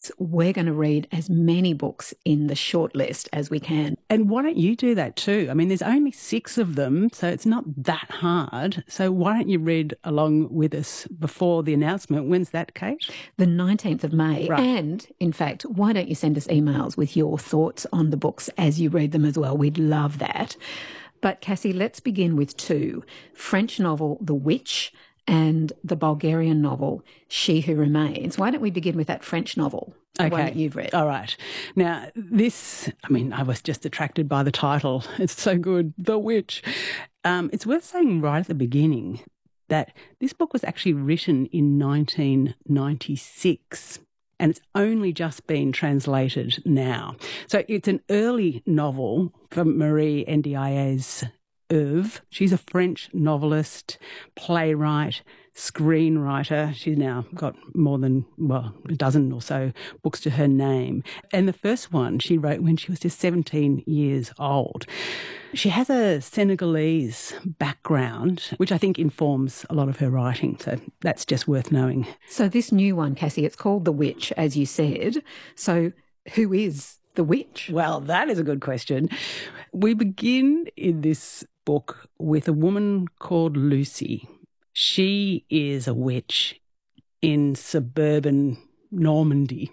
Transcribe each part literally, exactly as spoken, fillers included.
weeks, we're going to read as many books in the shortlist as we can. And why don't you do that too? I mean, there's only six of them, so it's not that hard. So why don't you read along with us before the announcement? When's that, Kate? The nineteenth of May. Right. And, in fact, why don't you send us emails with your thoughts on the books as you read them as well? We'd love that. But, Cassie, let's begin with two. French novel The Witch and the Bulgarian novel She Who Remains. Why don't we begin with that French novel, the okay. one that you've read? All right. Now, this, I mean, I was just attracted by the title. It's so good, The Witch. Um, it's worth saying right at the beginning that this book was actually written in nineteen ninety-six. And it's only just been translated now. So it's an early novel from Marie Ndiaye's oeuvre. She's a French novelist, playwright, screenwriter. She's now got more than, well, a dozen or so books to her name. And the first one she wrote when she was just seventeen years old. She has a Senegalese background, which I think informs a lot of her writing. So that's just worth knowing. So this new one, Cassie, it's called The Witch, as you said. So who is the witch? Well, that is a good question. We begin in this book with a woman called Lucy. She is a witch in suburban Normandy.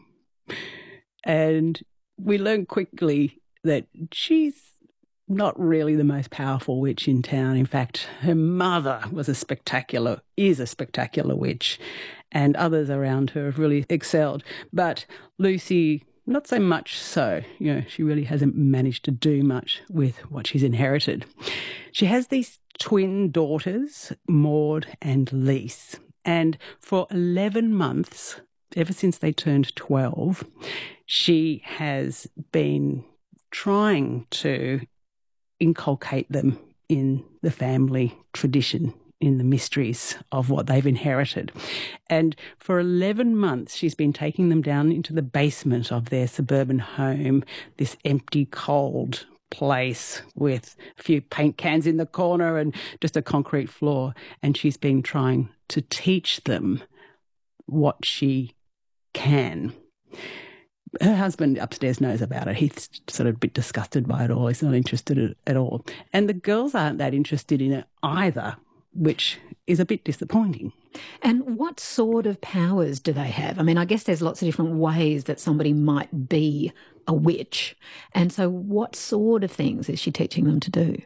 And we learn quickly that she's not really the most powerful witch in town. In fact, her mother was a spectacular, is a spectacular witch, and others around her have really excelled. But Lucy, not so much so. You know, she really hasn't managed to do much with what she's inherited. She has these twin daughters, Maud and Lise, and for eleven months, ever since they turned twelve, she has been trying to inculcate them in the family tradition, in the mysteries of what they've inherited. And for eleven months, she's been taking them down into the basement of their suburban home, this empty, cold place with a few paint cans in the corner and just a concrete floor. And she's been trying to teach them what she can. Her husband upstairs knows about it. He's sort of a bit disgusted by it all. He's not interested in it at all. And the girls aren't that interested in it either, which is a bit disappointing. And what sort of powers do they have? I mean, I guess there's lots of different ways that somebody might be a witch. And so what sort of things is she teaching them to do?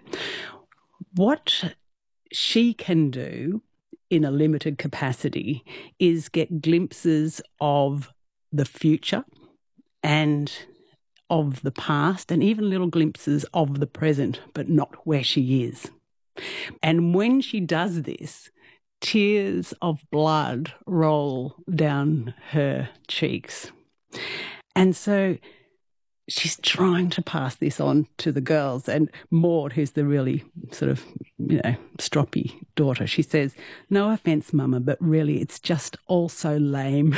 What she can do in a limited capacity is get glimpses of the future and of the past, and even little glimpses of the present, but not where she is. And when she does this, tears of blood roll down her cheeks. And so she's trying to pass this on to the girls. And Maud, who's the really sort of, you know, stroppy daughter, she says, "No offence, Mama, but really it's just all so lame."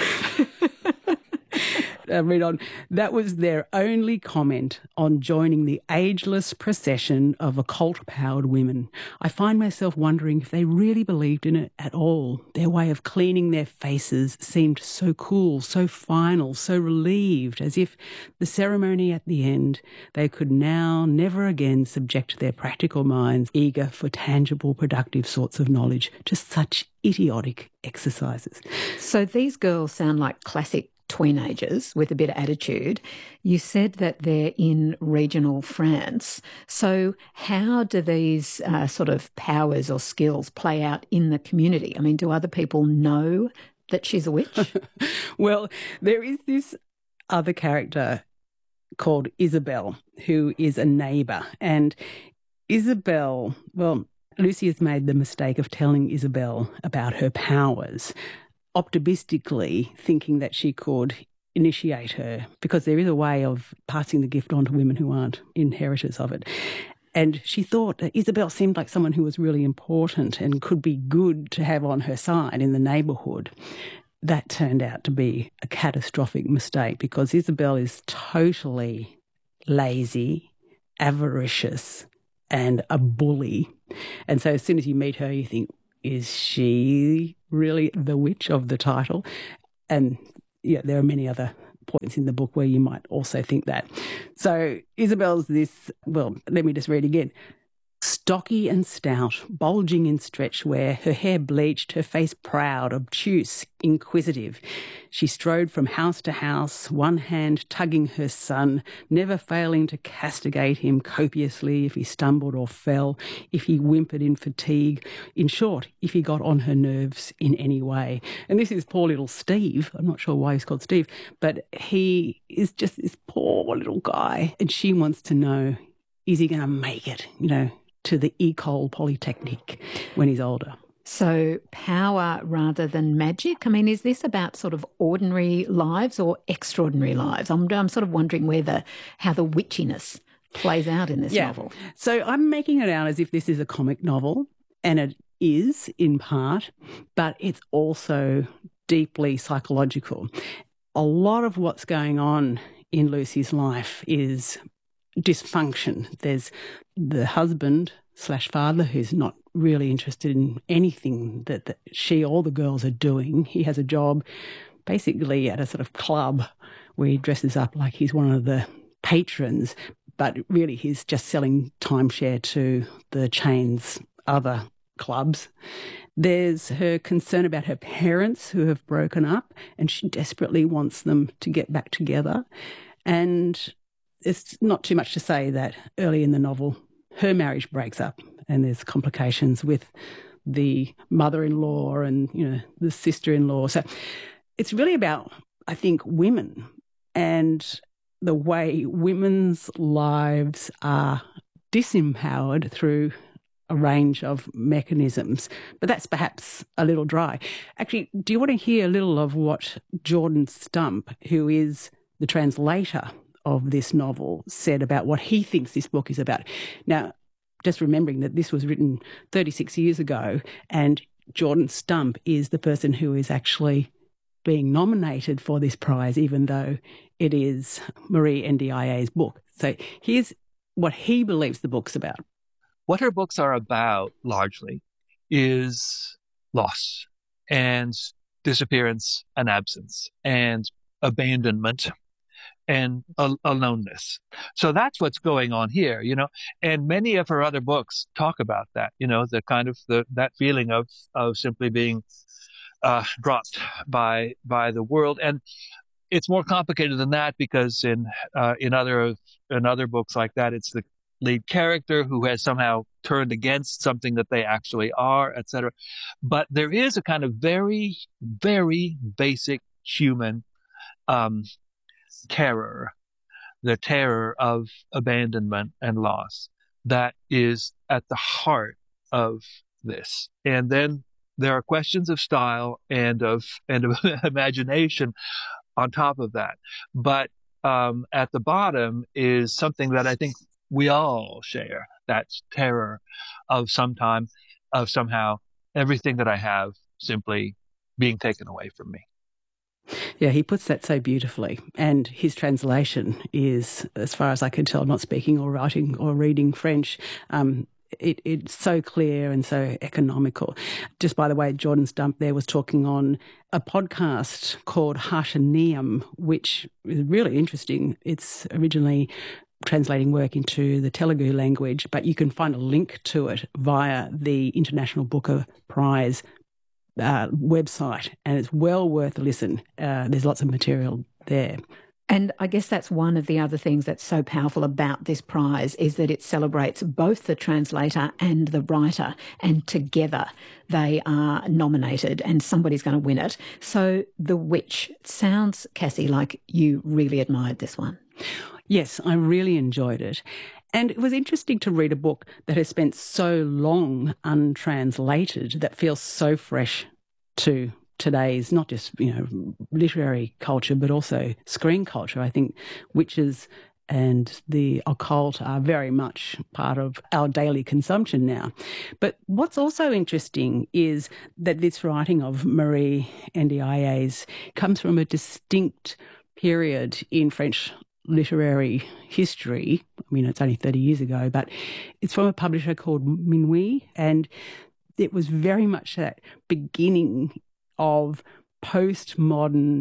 I read on. That was their only comment on joining the ageless procession of occult-powered women. I find myself wondering if they really believed in it at all. Their way of cleaning their faces seemed so cool, so final, so relieved, as if the ceremony at the end, they could now never again subject their practical minds, eager for tangible, productive sorts of knowledge, to such idiotic exercises. So these girls sound like classic teenagers with a bit of attitude. You said that they're in regional France. So how do these uh, sort of powers or skills play out in the community? I mean, do other people know that she's a witch? Well, there is this other character called Isabel, who is a neighbour. And Isabel, well, Lucy has made the mistake of telling Isabel about her powers, optimistically thinking that she could initiate her, because there is a way of passing the gift on to women who aren't inheritors of it. And she thought that Isabel seemed like someone who was really important and could be good to have on her side in the neighbourhood. That turned out to be a catastrophic mistake, because Isabel is totally lazy, avaricious, and a bully. And so as soon as you meet her, you think, is she really the witch of the title? And yeah, there are many other points in the book where you might also think that. So Isabel's this, well, let me just read again. Stocky and stout, bulging in stretch wear, her hair bleached, her face proud, obtuse, inquisitive. She strode from house to house, one hand tugging her son, never failing to castigate him copiously if he stumbled or fell, if he whimpered in fatigue, in short, if he got on her nerves in any way. And this is poor little Steve. I'm not sure why he's called Steve, but he is just this poor little guy. And she wants to know, is he going to make it, you know, to the École Polytechnique when he's older? So power rather than magic? I mean, is this about sort of ordinary lives or extraordinary lives? I'm, I'm sort of wondering where the, how the witchiness plays out in this yeah. novel. So I'm making it out as if this is a comic novel, and it is in part, but it's also deeply psychological. A lot of what's going on in Lucy's life is dysfunction. There's the husband slash father who's not really interested in anything that, that she or the girls are doing. He has a job basically at a sort of club where he dresses up like he's one of the patrons, but really he's just selling timeshare to the chain's other clubs. There's her concern about her parents who have broken up, and she desperately wants them to get back together. And it's not too much to say that early in the novel, her marriage breaks up and there's complications with the mother-in-law and, you know, the sister-in-law. So it's really about, I think, women and the way women's lives are disempowered through a range of mechanisms. But that's perhaps a little dry. Actually, do you want to hear a little of what Jordan Stump, who is the translator of this novel, said about what he thinks this book is about? Now, just remembering that this was written thirty-six years ago, and Jordan Stump is the person who is actually being nominated for this prize, even though it is Marie Ndiaye's book. So here's what he believes the book's about. What her books are about, largely, is loss and disappearance and absence and abandonment and al- aloneness. So that's what's going on here, you know, and many of her other books talk about that, you know, the kind of the, that feeling of, of simply being, uh, dropped by, by the world. And it's more complicated than that because in, uh, in other, in other books like that, it's the lead character who has somehow turned against something that they actually are, et cetera. But there is a kind of very, very basic human, um, terror, the terror of abandonment and loss that is at the heart of this. And then there are questions of style and of, and of imagination on top of that. But, um, at the bottom is something that I think we all share, that terror of sometime, of somehow everything that I have simply being taken away from me. Yeah, he puts that so beautifully. And his translation is, as far as I can tell, not speaking or writing or reading French, um, it, it's so clear and so economical. Just by the way, Jordan Stump there was talking on a podcast called Harshanium, which is really interesting. It's originally translating work into the Telugu language, but you can find a link to it via the International Booker Prize Uh, website, and it's well worth a listen. Uh, there's lots of material there. And I guess that's one of the other things that's so powerful about this prize is that it celebrates both the translator and the writer, and together they are nominated and somebody's going to win it. So The Witch sounds, Cassie, like you really admired this one. Yes, I really enjoyed it. And it was interesting to read a book that has spent so long untranslated that feels so fresh to today's, not just, you know, literary culture, but also screen culture. I think witches and the occult are very much part of our daily consumption now. But what's also interesting is that this writing of Marie Ndiaye's comes from a distinct period in French literary history. I mean, it's only thirty years ago, but it's from a publisher called Minuit, and it was very much that beginning of postmodern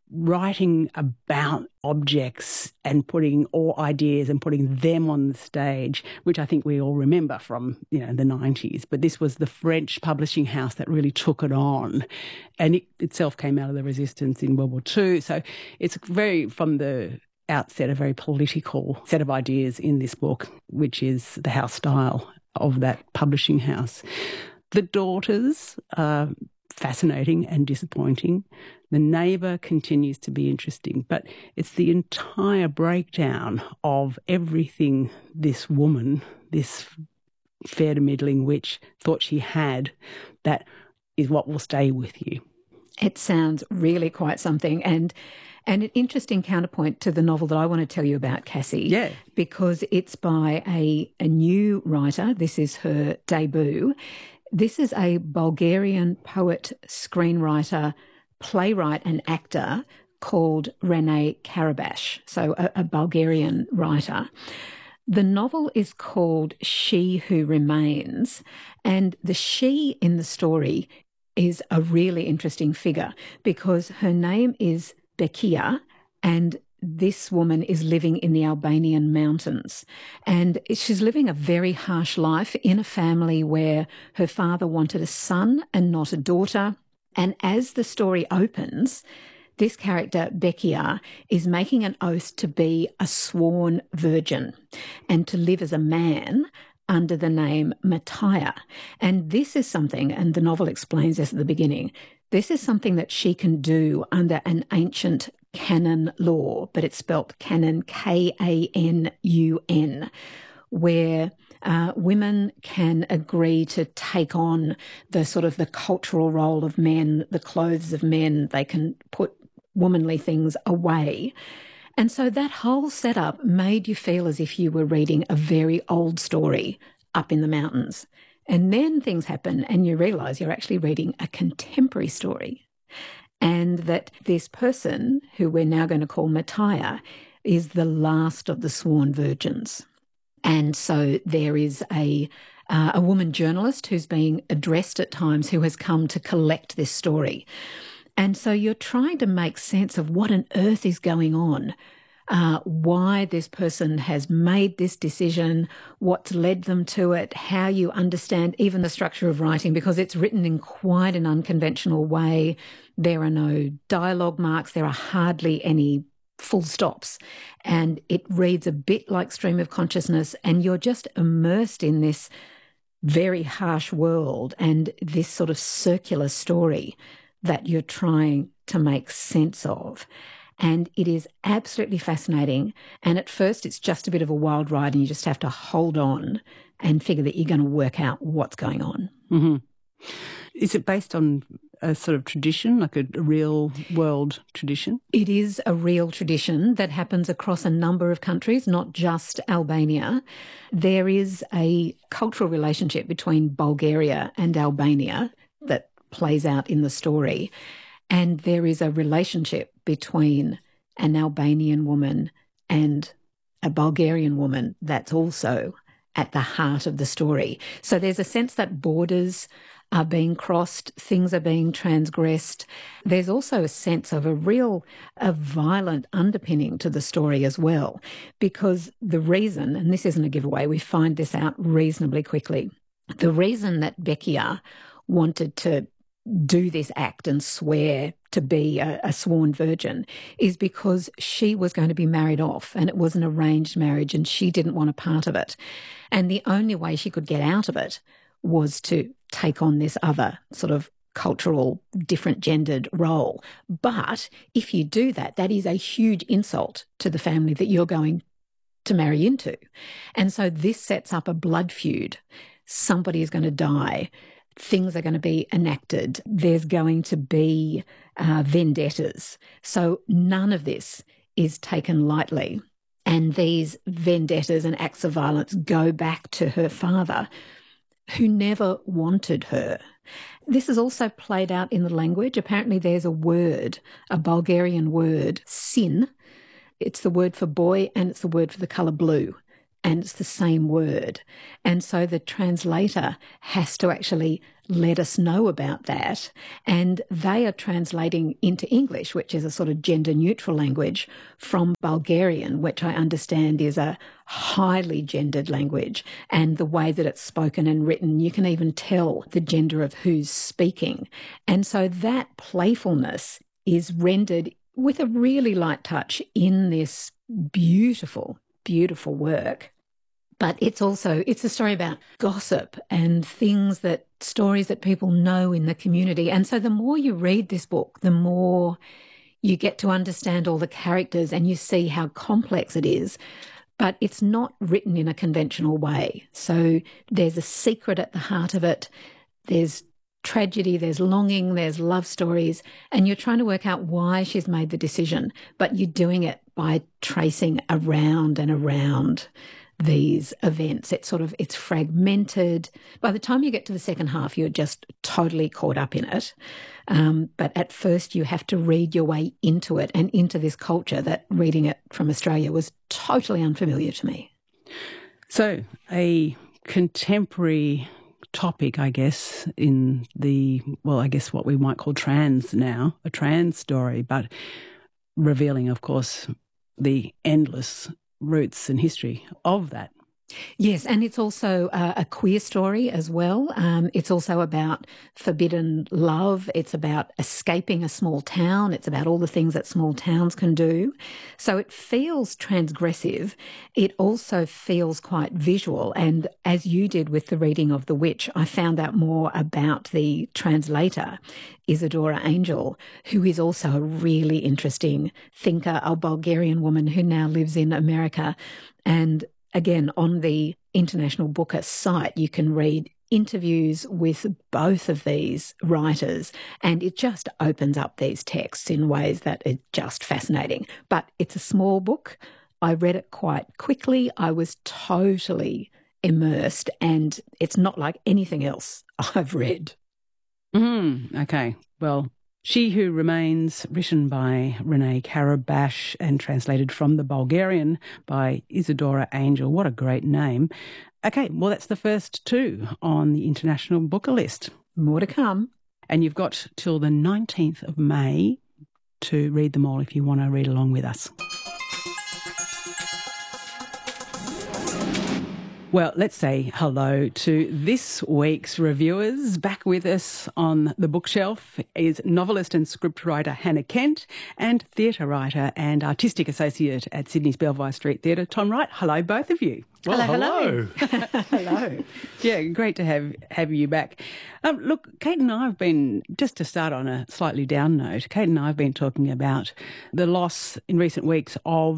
writing about objects and putting all ideas and putting them on the stage, which I think we all remember from, you know, the nineties. But this was the French publishing house that really took it on. And it itself came out of the resistance in World War Two. So it's very, from the outset, a very political set of ideas in this book, which is the house style of that publishing house. The daughters are fascinating and disappointing. The neighbour continues to be interesting, but it's the entire breakdown of everything this woman, this fair to middling witch, thought she had, that is what will stay with you. It sounds really quite something, and and an interesting counterpoint to the novel that I want to tell you about, Cassie. Yeah. Because it's by a, a new writer. This is her debut. This is a Bulgarian poet, screenwriter, playwright and actor called Renee Karabash, so a, a Bulgarian writer. The novel is called She Who Remains, and the she in the story is a really interesting figure because her name is Bekia, and this woman is living in the Albanian mountains, and she's living a very harsh life in a family where her father wanted a son and not a daughter. And as the story opens, this character, Bekia, is making an oath to be a sworn virgin and to live as a man under the name Mattia. And this is something, and the novel explains this at the beginning, this is something that she can do under an ancient canon law, but it's spelt canon, K A N U N, where uh, women can agree to take on the sort of the cultural role of men, the clothes of men. They can put womanly things away. And so that whole setup made you feel as if you were reading a very old story up in the mountains. And then things happen and you realise you're actually reading a contemporary story, and that this person, who we're now going to call Mattia, is the last of the sworn virgins. And so there is a uh, a woman journalist who's being addressed at times who has come to collect this story. And so you're trying to make sense of what on earth is going on, uh, why this person has made this decision, what's led them to it, how you understand even the structure of writing, because it's written in quite an unconventional way. There are no dialogue marks, there are hardly any full stops, and it reads a bit like stream of consciousness, and you're just immersed in this very harsh world and this sort of circular story that you're trying to make sense of. And it is absolutely fascinating. And at first it's just a bit of a wild ride and you just have to hold on and figure that you're going to work out what's going on. Mm-hmm. Is it based on a sort of tradition, like a, a real world tradition? It is a real tradition that happens across a number of countries, not just Albania. There is a cultural relationship between Bulgaria and Albania that plays out in the story. And there is a relationship between an Albanian woman and a Bulgarian woman that's also at the heart of the story. So there's a sense that borders are being crossed, things are being transgressed. There's also a sense of a real a violent underpinning to the story as well, because the reason, and this isn't a giveaway, we find this out reasonably quickly, the reason that Bekia wanted to do this act and swear to be a, a sworn virgin is because she was going to be married off, and it was an arranged marriage and she didn't want a part of it. And the only way she could get out of it was to take on this other sort of cultural, different gendered role. But if you do that, that is a huge insult to the family that you're going to marry into. And so this sets up a blood feud. Somebody is going to die. Things are going to be enacted. There's going to be uh, vendettas. So none of this is taken lightly. And these vendettas and acts of violence go back to her father, who never wanted her. This is also played out in the language. Apparently there's a word, a Bulgarian word, sin. It's the word for boy and it's the word for the colour blue. and it's the same word. And so the translator has to actually let us know about that. And they are translating into English, which is a sort of gender neutral language, from Bulgarian, which I understand is a highly gendered language. And the way that it's spoken and written, you can even tell the gender of who's speaking. And so that playfulness is rendered with a really light touch in this beautiful, beautiful work. But it's also, it's a story about gossip and things that, stories that people know in the community. And so the more you read this book, the more you get to understand all the characters and you see how complex it is. But it's not written in a conventional way. So there's a secret at the heart of it. There's tragedy, there's longing, there's love stories, and you're trying to work out why she's made the decision, but you're doing it by tracing around and around these events. It's sort of, it's fragmented. By the time you get to the second half, you're just totally caught up in it. Um, but at first you have to read your way into it and into this culture that reading it from Australia was totally unfamiliar to me. So a contemporary topic, I guess, in the, well, I guess what we might call trans now, a trans story, but revealing, of course, the endless roots and history of that. Yes, and it's also uh, a queer story as well. Um, it's also about forbidden love. It's about escaping a small town. It's about all the things that small towns can do. So it feels transgressive. It also feels quite visual. And as you did with the reading of The Witch, I found out more about the translator, Isadora Angel, who is also a really interesting thinker, a Bulgarian woman who now lives in America. And again, on the International Booker site, you can read interviews with both of these writers, and it just opens up these texts in ways that are just fascinating. But it's a small book. I read it quite quickly. I was totally immersed, and it's not like anything else I've read. Mm, okay. Well, She Who Remains, written by Renee Karabash and translated from the Bulgarian by Isadora Angel. What a great name. Okay, well, that's the first two on the International Booker list. More to come. And you've got till the nineteenth of May to read them all if you want to read along with us. Well, let's say hello to this week's reviewers. Back with us on the bookshelf is novelist and scriptwriter Hannah Kent and theatre writer and artistic associate at Sydney's Belvoir Street Theatre, Tom Wright. Hello, both of you. Well, hello. Hello. hello. Yeah, great to have have you back. Um, look, Kate and I have been, just to start on a slightly down note, Kate and I have been talking about the loss in recent weeks of